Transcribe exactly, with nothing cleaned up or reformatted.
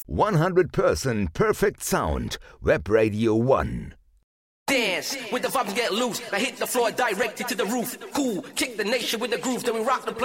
one hundred percent perfect sound. Web Radio one. Dance with the vibes, get loose. I hit the floor directed to the roof. Cool, kick the nation with the groove. Then we rock the place.